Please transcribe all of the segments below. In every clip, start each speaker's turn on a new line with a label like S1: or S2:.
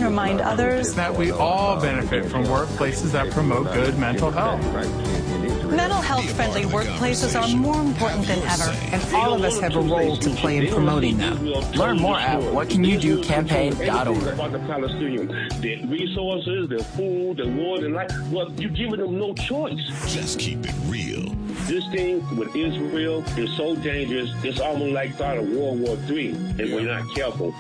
S1: remind others
S2: that we all benefit from workplaces that promote good mental health.
S1: Mental health-friendly workplaces are more important than ever, and all of us have a role to play in promoting them.
S3: Learn more at whatcanyoudocampaign.org.
S4: About the Palestinians, their resources, their food, their water, and life. Well, you're giving them no choice.
S5: Just keep it real.
S4: This thing with Israel is so dangerous. It's almost like start of World War III if we're not careful.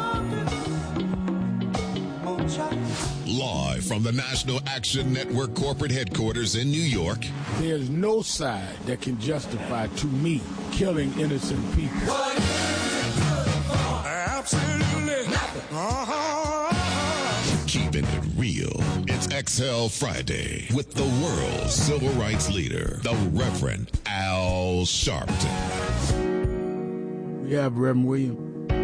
S5: Live from the National Action Network corporate headquarters in New York.
S6: There's no side that can justify, to me, killing innocent people.
S5: Absolutely nothing. Keeping it real. It's XL Friday with the world's civil rights leader, the Reverend Al Sharpton.
S6: We have Reverend William.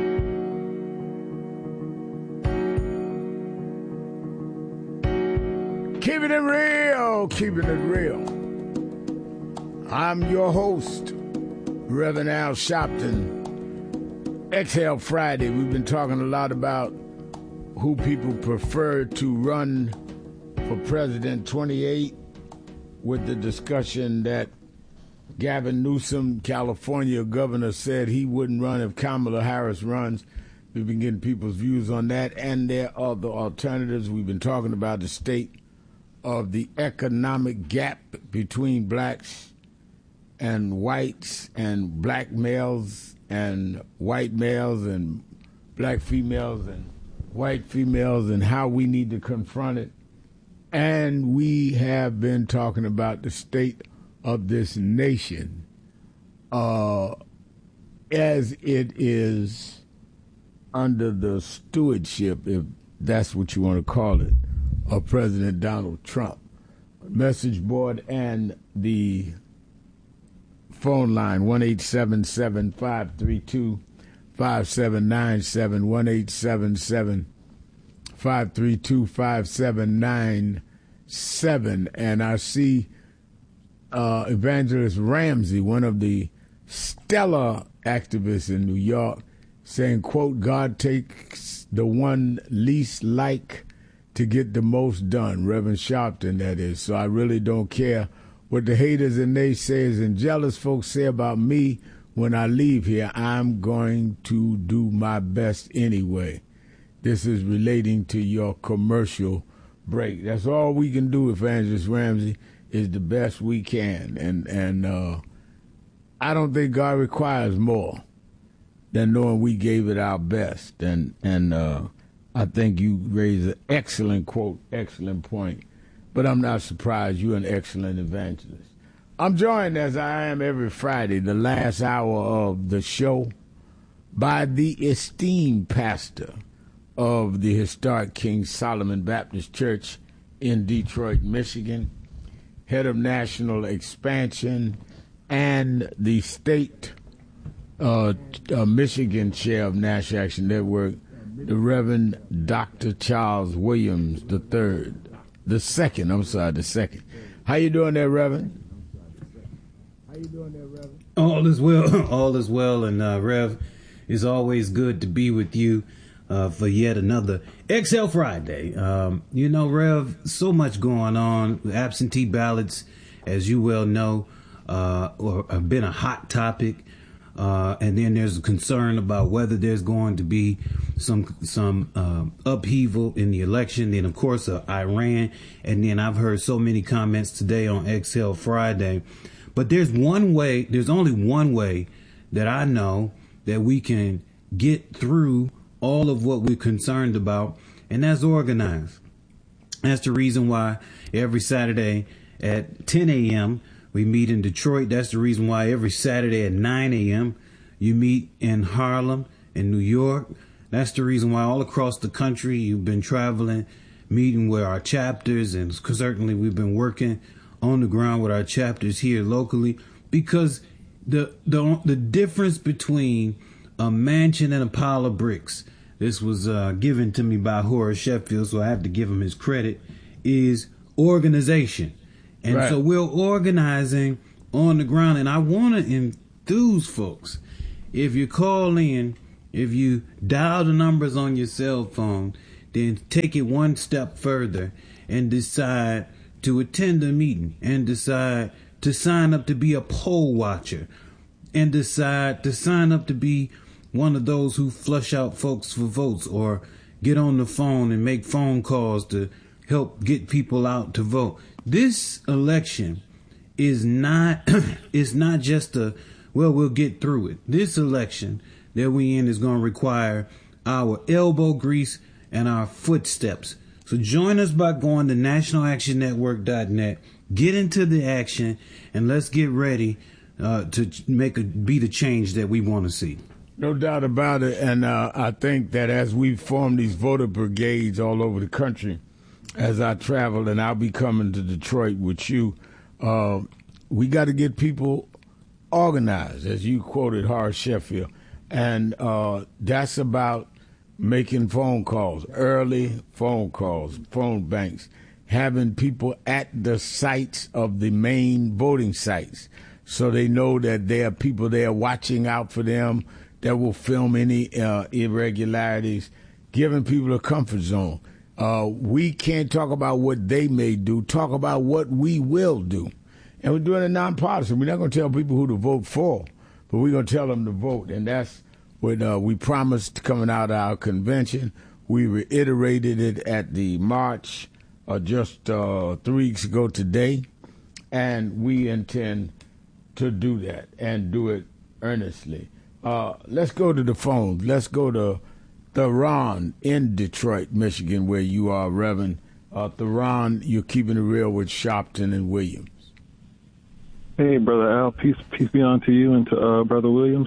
S6: Keeping it real, keeping it real. I'm your host, Reverend Al Sharpton. XL Friday, we've been talking a lot about who people prefer to run for President 28 with the discussion that Gavin Newsom, California governor, said he wouldn't run if Kamala Harris runs. We've been getting people's views on that, and there are the alternatives. We've been talking about the state of the economic gap between blacks and whites and black males and white males and black females and white females and how we need to confront it. And we have been talking about the state of this nation as it is under the stewardship, if that's what you want to call it, of President Donald Trump. Message board and the phone line, 1-877-532-5797, 1-877-532-5797. And I see Evangelist Ramsey, one of the stellar activists in New York, saying, quote, God takes the one least like to get the most done. Reverend Sharpton, that is. So I really don't care what the haters and naysayers and jealous folks say about me when I leave here. I'm going to do my best anyway. This is relating to your commercial break. That's all we can do, Evangelist Ramsey, is the best we can. And I don't think God requires more than knowing we gave it our best. And I think you raised an excellent quote, excellent point. But I'm not surprised. You're an excellent evangelist. I'm joined, as I am every Friday, the last hour of the show, by the esteemed pastor of the historic King Solomon Baptist Church in Detroit, Michigan, head of national expansion and the state Michigan chair of National Action Network, the Reverend Dr. Charles Williams III. The second. How you doing there, Reverend?
S7: All is well. All is well. And Rev, it's always good to be with you for yet another XL Friday. Rev, so much going on. Absentee ballots, as you well know, have been a hot topic. And then there's a concern about whether there's going to be some upheaval in the election. Then, of course, Iran. And then I've heard so many comments today on XL Friday. But there's only one way that I know that we can get through all of what we're concerned about, and that's organized. That's the reason why every Saturday at 10 a.m., we meet in Detroit. That's the reason why every Saturday at 9 a.m. you meet in Harlem, in New York. That's the reason why all across the country you've been traveling, meeting with our chapters, and certainly we've been working on the ground with our chapters here locally, because the difference between a mansion and a pile of bricks, this was given to me by Horace Sheffield, so I have to give him his credit, is organization. And right. So we're organizing on the ground, and I want to enthuse folks. If you call in, if you dial the numbers on your cell phone, then take it one step further and decide to attend a meeting and decide to sign up to be a poll watcher and decide to sign up to be one of those who flush out folks for votes or get on the phone and make phone calls to help get people out to vote. This election is not just we'll get through it. This election that we in is going to require our elbow grease and our footsteps. So join us by going to nationalactionnetwork.net, get into the action, and let's get ready to be the change that we want to see.
S6: No doubt about it. And I think that as we form these voter brigades all over the country, as I travel, and I'll be coming to Detroit with you, we got to get people organized, as you quoted Horace Sheffield. And that's about making phone calls, early phone calls, phone banks, having people at the sites of the main voting sites so they know that there are people there watching out for them that will film any irregularities, giving people a comfort zone. We can't talk about what they may do, talk about what we will do. And we're doing it nonpartisan. We're not going to tell people who to vote for, but we're going to tell them to vote. And that's what we promised coming out of our convention. We reiterated it at the march just 3 weeks ago today. And we intend to do that and do it earnestly. Let's go to the phones. Let's go to Theron in Detroit, Michigan, where you are, Reverend. Theron, you're keeping it real with Sharpton and Williams.
S8: Hey, Brother Al, peace be on to you and to Brother Williams.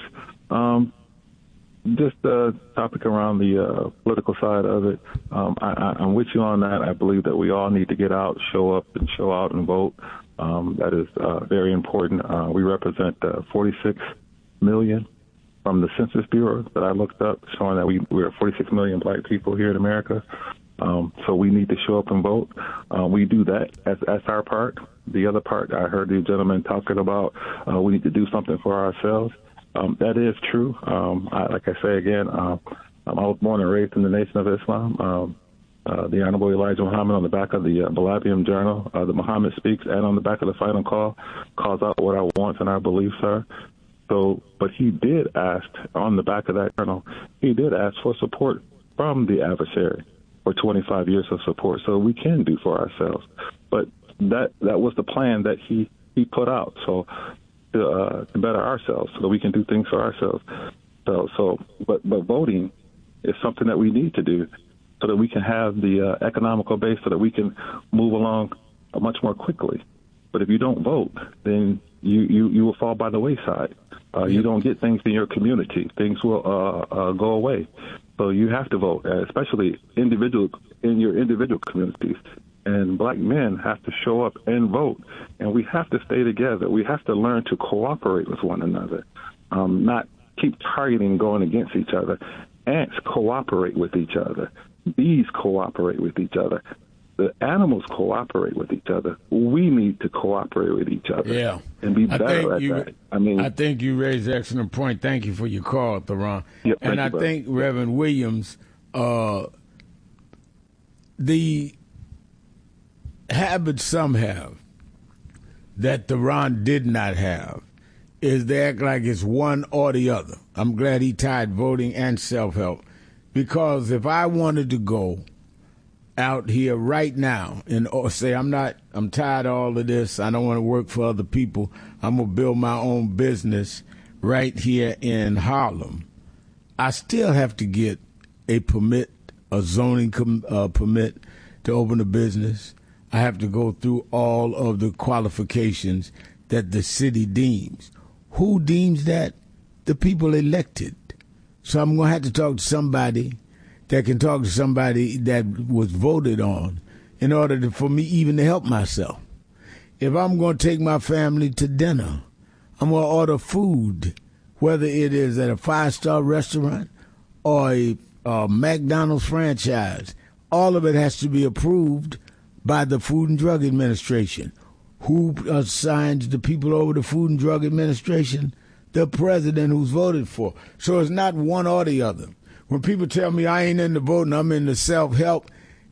S8: Just a topic around the political side of it. I'm with you on that. I believe that we all need to get out, show up, and show out and vote. That is very important. We represent 46 million from the Census Bureau that I looked up, showing that we're 46 million black people here in America. So we need to show up and vote. We do that as our part. The other part, I heard the gentleman talking about we need to do something for ourselves. That is true. Like I say again, I was born and raised in the Nation of Islam. The Honorable Elijah Muhammad on the back of the Balabium Journal, the Muhammad Speaks, and on the back of the Final Call, calls out what our wants and our beliefs are. So, but he did ask on the back of that journal, he did ask for support from the adversary for 25 years of support. So we can do for ourselves. But that was the plan that he put out. So to better ourselves, so that we can do things for ourselves. But voting is something that we need to do so that we can have the economical base so that we can move along much more quickly. But if you don't vote, then you will fall by the wayside. You don't get things in your community. Things will go away. So you have to vote, especially in your individual communities. And black men have to show up and vote. And we have to stay together. We have to learn to cooperate with one another, not keep targeting going against each other. Ants cooperate with each other. Bees cooperate with each other. The animals cooperate with each other. We need to cooperate with each other and be better at that. I
S6: think you raised an excellent point. Thank you for your call, Theron.
S8: Yep,
S6: and I think, Reverend Williams, the habit some have that Theron did not have is they act like it's one or the other. I'm glad he tied voting and self-help, because if I wanted to go out here right now and say I'm tired of all of this, I don't want to work for other people, I'm going to build my own business right here in Harlem, I still have to get a permit, a zoning permit to open a business. I have to go through all of the qualifications that the city deems. Who deems that? The people elected. So I'm going to have to talk to somebody that can talk to somebody that was voted on in order for me even to help myself. If I'm going to take my family to dinner, I'm going to order food, whether it is at a 5-star restaurant or a McDonald's franchise. All of it has to be approved by the Food and Drug Administration. Who assigns the people over the Food and Drug Administration? The president who's voted for. So it's not one or the other. when people tell me I ain't into voting, I'm into self-help,